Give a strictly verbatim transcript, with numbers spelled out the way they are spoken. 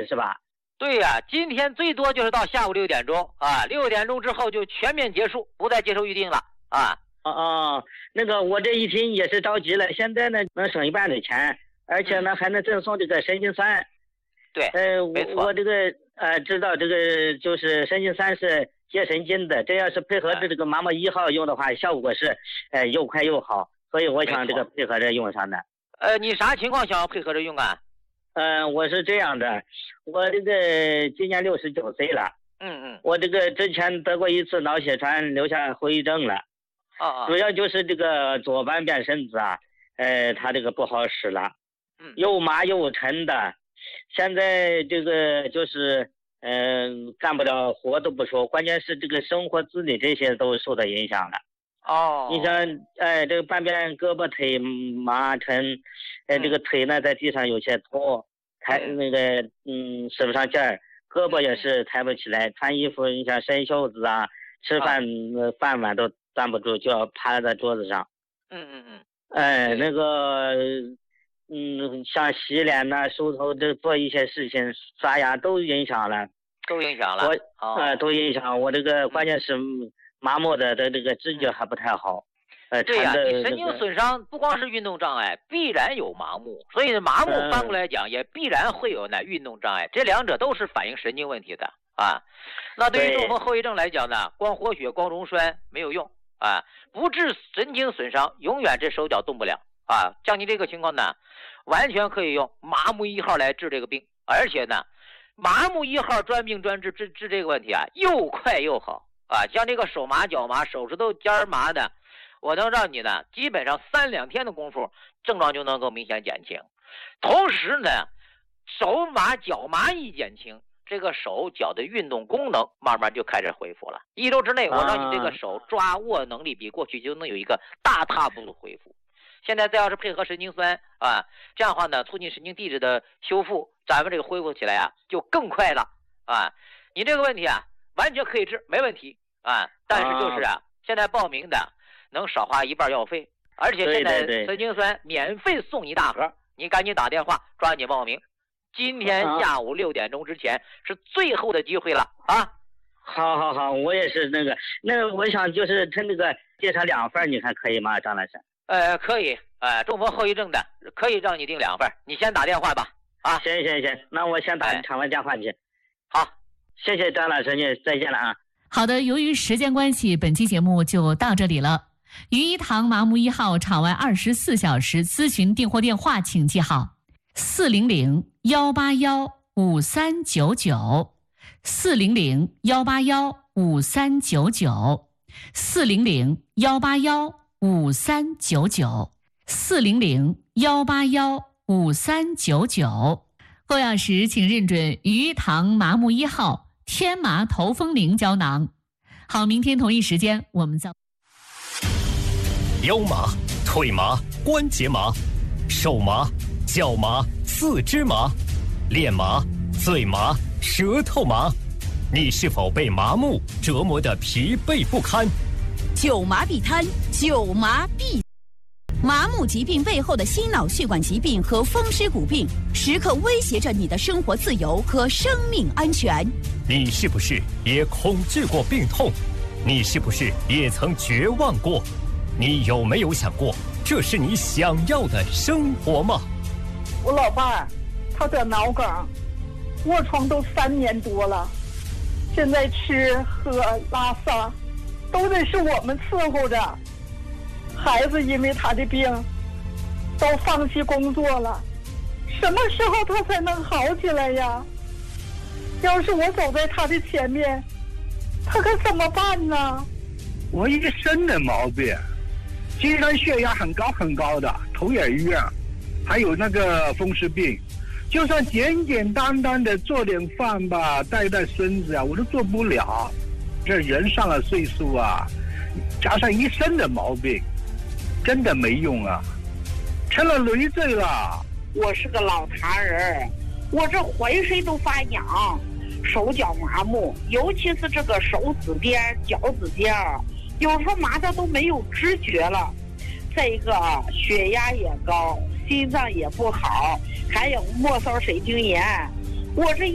是吧？ 对呀、啊，今天最多就是到下午六点钟啊，六点钟之后就全面结束，不再接受预定了啊。 哦哦，那个我这一听也是着急了，现在呢能省一半的钱，而且呢、嗯、还能赠送这个神经酸。 对， 呃， 没错。 我我这个呃知道这个就是神经酸是接神经的，这要是配合着这个麻木一号用的话，效果是呃又快又好，所以我想这个配合着用上的。 呃，你啥情况想要配合着用啊？ 嗯、呃，我是这样的，我这个今年六十九岁了。 嗯嗯。 我这个之前得过一次脑血栓，留下后遗症了。 啊啊。 主要就是这个左半边身子啊，呃，它这个不好使了。 嗯。 又麻又沉的，现在这个就是嗯、呃、干不了活都不说，关键是这个生活自理这些都受到影响了。 哦。 你像哎、呃、这个半边胳膊腿麻沉。呃，这个腿呢在地上有些拖，抬那个嗯使不上劲儿，胳膊也是抬不起来，穿衣服你像伸袖子啊，吃饭、呃、饭碗都端不住，就要趴在桌子上。 嗯嗯嗯。 哎，那个嗯像洗脸呐、梳头这做一些事情，刷牙都影响了， 都影响了。 我哦、 呃都影响我这个，关键是麻木的的这个知觉还不太好。呃， 对呀、啊，你神经损伤不光是运动障碍，必然有麻木，所以麻木反过来讲，也必然会有呢运动障碍，这两者都是反映神经问题的啊。那对于中风后遗症来讲呢，光活血、光溶栓没有用啊，不治神经损伤，永远这手脚动不了啊。像你这个情况呢，完全可以用麻木一号来治这个病，而且呢，麻木一号专病专治，治治这个问题啊，又快又好啊。像这个手麻、脚麻、手指头尖麻的。我能让你呢，基本上三两天的功夫，症状就能够明显减轻。同时呢，手麻脚麻一减轻，这个手脚的运动功能慢慢就开始恢复了。一周之内，我让你这个手抓握能力比过去就能有一个大踏步的恢复。现在再要是配合神经酸啊，这样的话呢，促进神经递质的修复，咱们这个恢复起来啊，就更快了啊。你这个问题啊，完全可以治，没问题啊。但是就是啊，现在报名的。能少花一半药费，而且现在神经酸免费送一大盒，你赶紧打电话抓紧报名。今天下午六点钟之前是最后的机会了啊！ 好好好，我也是那个，那个我想就是他那个介绍两份，你看可以吗，张老师？ 呃，可以，呃，中风后遗症的可以让你订两份，你先打电话吧。啊， 行行行，那我先打场外电话去。 好， 谢谢张老师，你再见了啊。 好的，由于时间关系，本期节目就到这里了。于一堂麻木一号场外二十四小时咨询订货电话，请记好：四零零幺八幺五三九九，四零零幺八幺五三九九，四零零幺八幺五三九九，四零零幺八幺五三九九。购药时请认准于一堂麻木一号天麻头风灵胶囊。好，明天同一时间我们再。 腰麻、腿麻、关节麻、手麻、脚麻、四肢麻、脸麻、嘴麻、舌头麻，你是否被麻木折磨得疲惫不堪？ 久麻必瘫，久麻必。麻木疾病背后的心脑血管疾病和风湿骨病，时刻威胁着你的生活自由和生命安全。 你是不是也恐惧过病痛？你是不是也曾绝望过？你有没有想过，这是你想要的生活吗？ 我老伴儿，他得脑梗，卧床都三年多了，现在吃喝拉撒都得是我们伺候着。孩子因为他的病都放弃工作了，什么时候他才能好起来呀？要是我走在他的前面，他可怎么办呢？ 我一身的毛病，精神血压很高很高的，头也晕，还有那个风湿病，就算简简单单的做点饭吧，带带孙子啊，我都做不了。这人上了岁数啊，加上一身的毛病，真的没用啊，成了累赘了。 我是个老痰人，我这浑身都发痒，手脚麻木，尤其是这个手指边、脚趾尖，有时候麻的都没有知觉了。再一个血压也高，心脏也不好，还有末梢神经炎。我这